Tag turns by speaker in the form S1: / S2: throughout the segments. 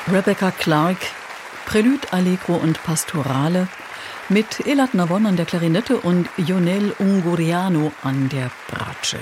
S1: Rebecca Clark, Prelude, Allegro und Pastorale mit Elad Navon an der Klarinette und Ionel Ungurianu an der Bratsche.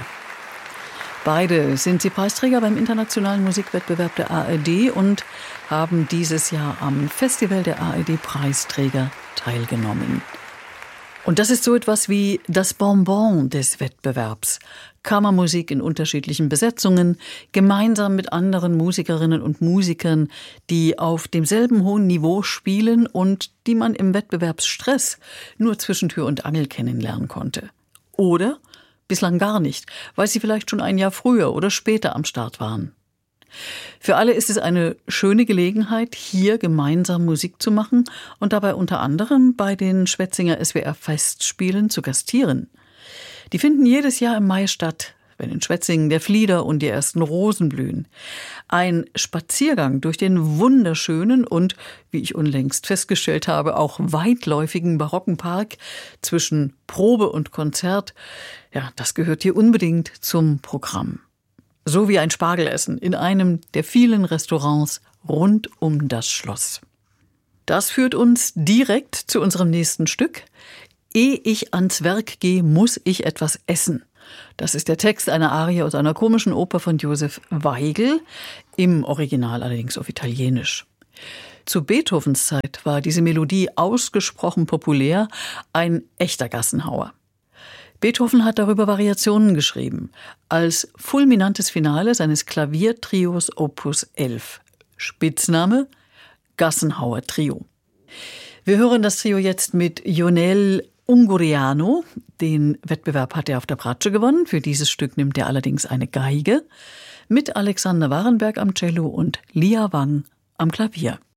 S1: Beide sind sie Preisträger beim internationalen Musikwettbewerb der ARD und haben dieses Jahr am Festival der ARD-Preisträger teilgenommen. Und das ist so etwas wie das Bonbon des Wettbewerbs. Kammermusik in unterschiedlichen Besetzungen, gemeinsam mit anderen Musikerinnen und Musikern, die auf demselben hohen Niveau spielen und die man im Wettbewerbsstress nur zwischen Tür und Angel kennenlernen konnte. Oder bislang gar nicht, weil sie vielleicht schon ein Jahr früher oder später am Start waren. Für alle ist es eine schöne Gelegenheit, hier gemeinsam Musik zu machen und dabei unter anderem bei den Schwetzinger SWR-Festspielen zu gastieren. Die finden jedes Jahr im Mai statt, wenn in Schwetzingen der Flieder und die ersten Rosen blühen. Ein Spaziergang durch den wunderschönen und, wie ich unlängst festgestellt habe, auch weitläufigen barocken Park zwischen Probe und Konzert, ja, das gehört hier unbedingt zum Programm. So wie ein Spargelessen in einem der vielen Restaurants rund um das Schloss. Das führt uns direkt zu unserem nächsten Stück. Ehe ich ans Werk gehe, muss ich etwas essen. Das ist der Text einer Arie aus einer komischen Oper von Josef Weigl, im Original allerdings auf Italienisch. Zu Beethovens Zeit war diese Melodie ausgesprochen populär, ein echter Gassenhauer. Beethoven hat darüber Variationen geschrieben, als fulminantes Finale seines Klaviertrios Opus 11. Spitzname Gassenhauer Trio. Wir hören das Trio jetzt mit Ionel Ungurianu. Den Wettbewerb hat er auf der Bratsche gewonnen. Für dieses Stück nimmt er allerdings eine Geige. Mit Alexander Warenberg am Cello und Lia Wang am Klavier.